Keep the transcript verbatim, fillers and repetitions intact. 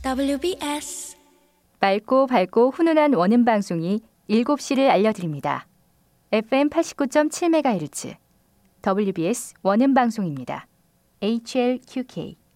더블유비에스 맑고 밝고 훈훈한 원음 방송이 일곱 시를 알려드립니다. 에프엠 팔십구 점 칠 메가헤르츠 더블유비에스 원음 방송입니다. 에이치엘큐케이